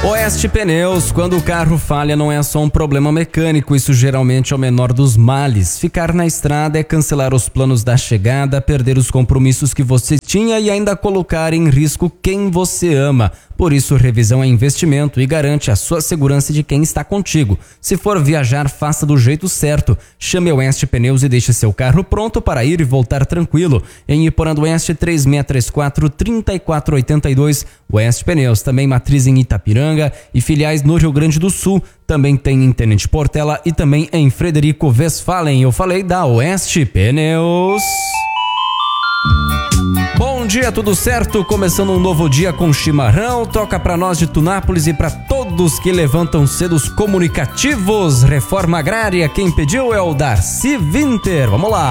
Oeste Pneus, quando o carro falha não é só um problema mecânico, isso geralmente é o menor dos males. Ficar na estrada é cancelar os planos da chegada, perder os compromissos que você tinha e ainda colocar em risco quem você ama. Por isso, revisão é investimento e garante a sua segurança de quem está contigo. Se for viajar, faça do jeito certo. Chame a Oeste Pneus e deixe seu carro pronto para ir e voltar tranquilo. Em Iporã do Oeste, 3634-3482. Oeste Pneus, também matriz em Itapiranga e filiais no Rio Grande do Sul. Também tem em Tenente Portela e também em Frederico Westphalen. Eu falei da Oeste Pneus. Bom dia, tudo certo? Começando um novo dia com chimarrão. Toca pra nós de Tunápolis e pra todos que levantam cedo os comunicativos. Reforma agrária, quem pediu é o Darcy Winter. Vamos lá.